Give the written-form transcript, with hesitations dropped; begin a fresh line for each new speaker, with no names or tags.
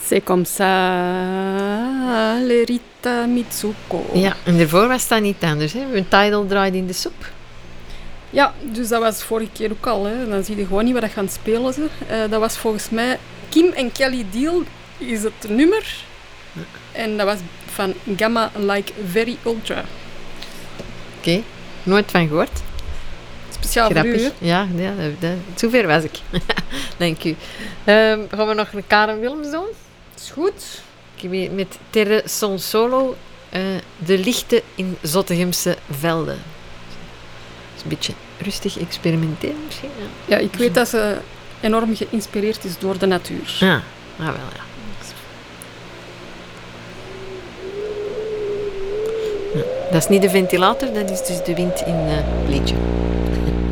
C'est comme ça, Lerita Mitsuko.
Ja, en daarvoor was dat niet anders. Hè? Een Tidal draaide in de soep.
Ja, dus dat was vorige keer ook al. Hè. Dan zie je gewoon niet wat je gaan spelen. Dat was volgens mij Kim en Kelly Deal is het nummer. En dat was van Gamma Like Very Ultra.
Oké, nooit van gehoord.
Speciaal voor u,
Grappig.
hè?
Ja, zover was ik. Dank u. Gaan we nog een Karen Willems doen?
Is goed.
Met Terre Son Solo, De lichten in Zottegemse velden. Dat is een beetje rustig experimenteren misschien.
Ja, ik weet dat ze enorm geïnspireerd is door de natuur.
Ja, wel ja. Ja, dat is niet de ventilator, dat is dus de wind in het liedje.